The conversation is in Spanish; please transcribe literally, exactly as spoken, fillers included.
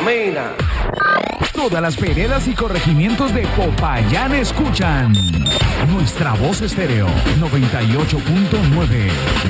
Palomina. Todas las veredas y corregimientos de Popayán escuchan Nuestra Voz Estéreo noventa y ocho punto nueve.